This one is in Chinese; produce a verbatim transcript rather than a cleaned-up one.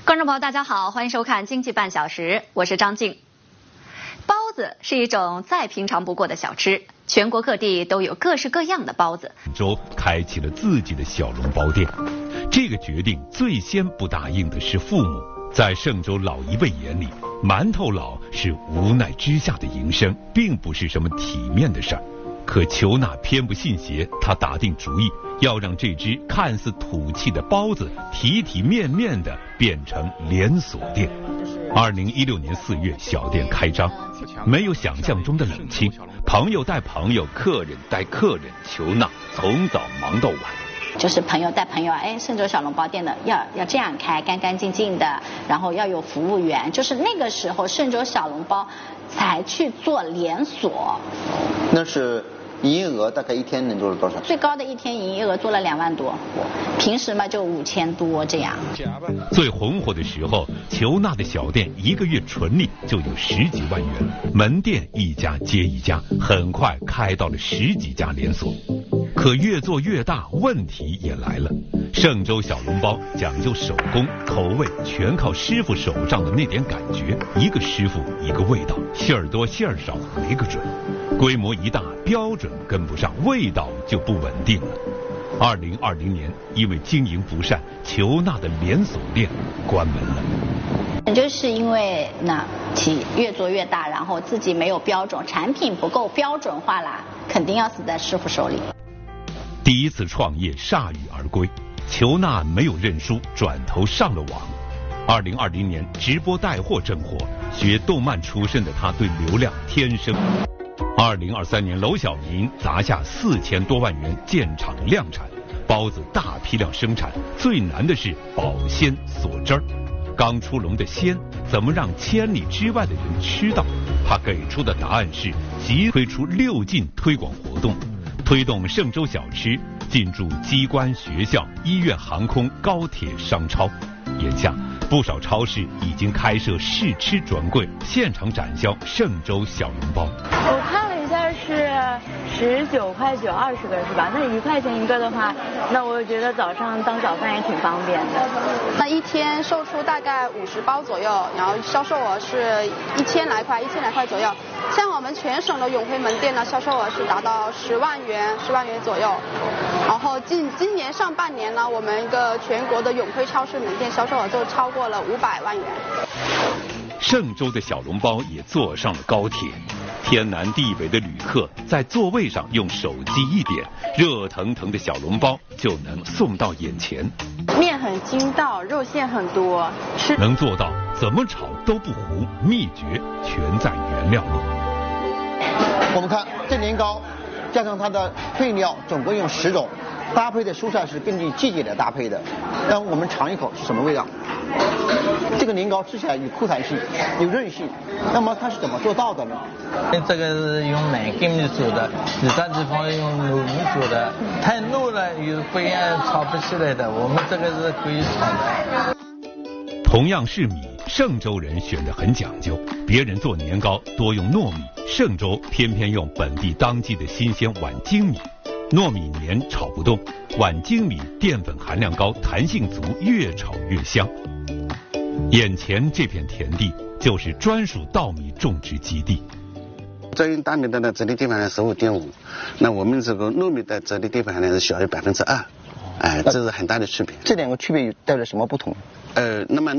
观众朋友，大家好，欢迎收看《经济半小时》，我是张静。包子是一种再平常不过的小吃，全国各地都有各式各样的包子。 州开启了自己的小笼包店，这个决定最先不答应的是父母。在嵊州老一辈眼里，馒头佬是无奈之下的营生，并不是什么体面的事儿。可裘娜偏不信邪，她打定主意要让这只看似土气的包子体体面面的变成连锁店。二零一六年四月，小店开张，没有想象中的冷清，朋友带朋友，客人带客人，裘娜从早忙到晚。 就是朋友带朋友，哎，嵊州小笼包店的要要这样开，干干净净的，然后要有服务员。就是那个时候，嵊州小笼包才去做连锁。 那是营业额大概一天能做了多少？ 最高的一天营业额做了两万多，平时嘛就五千多这样。 最红火的时候，裘娜的小店一个月纯利就有十几万元，门店一家接一家，很快开到了十几家连锁。可越做越大，问题也来了。嵊州小笼包讲究手工，口味全靠师傅手上的那点感觉，一个师傅一个味道，馅儿多馅儿少没个准。规模一大，标准跟不上，味道就不稳定了。二零二零年，因为经营不善，裘娜的连锁店关门了。 就是因为那企越做越大，然后自己没有标准，产品不够标准化啦，肯定要死在师傅手里。 第一次创业铩羽而归，裘娜没有认输，转头上了网。二零二零年直播带货正火，学动漫出身的他对流量天生。二零二三年，娄晓明砸下四千多万元建厂量产，包子大批量生产，最难的是保鲜锁汁儿。刚出笼的鲜，怎么让千里之外的人吃到？他给出的答案是即推出六进推广活动，推动嵊州小吃进驻机关、学校、医院、航空、高铁、商超。眼下不少超市已经开设试吃专柜，现场展销嵊州小笼包。 我看了一下是十九块九二十个是吧？那一块钱一个的话，那我觉得早上当早饭也挺方便的。 那一天售出大概五十包左右，然后销售额是一千来块，一千来块左右。像我们全省的永辉门店呢，销售额是达到十万元，十万元左右。然后今今年上半年呢，我们一个全国的永辉超市门店销售额就超过了五百万元。 嵊州的小笼包也坐上了高铁，天南地北的旅客在座位上用手机一点，热腾腾的小笼包就能送到眼前。 面很筋道，肉馅很多，吃能做到怎么炒都不糊，秘诀全在原料里。 我们看这年糕，加上它的配料，总共用十种，搭配的蔬菜是根据季节的搭配的。让我们尝一口是什么味道？这个年糕吃起来有口弹性，有韧性。那么它是怎么做到的呢？ 这个是用奶跟米做的，其他地方用糯米做的，太糯了有不一样，炒不起来的。我们这个是可以炒的。 同样是米，嵊州人选得很讲究，别人做年糕多用糯米，嵊州偏偏用本地当季的新鲜晚精米。糯米黏炒不动，晚精米淀粉含量高，弹性足，越炒越香。眼前这片田地就是专属稻米种植基地。 这用大米的呢，质地淀粉含量十五点五，那我们这个糯米的质地淀粉含量是小于百分之二，哎，这是很大的区别。 这两个区别代表什么不同？ 呃，那么